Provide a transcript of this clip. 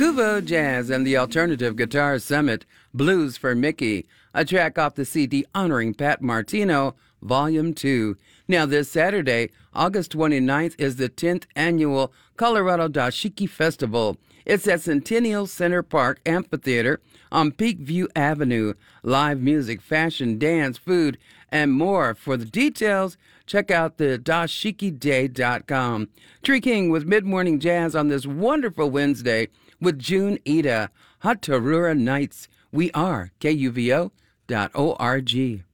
Kubo Jazz and the Alternative Guitar Summit, Blues for Mickey, a track off the CD honoring Pat Martino, Volume 2. Now, this Saturday, August 29th, is the 10th annual Colorado Dashiki Festival. It's at Centennial Center Park Amphitheater on Peakview Avenue. Live music, fashion, dance, food, and more. For the details, check out the dashikiday.com. Tree King with Mid-Morning Jazz on this wonderful Wednesday with June Ida. Hatarura Nights. We are KUVO.org.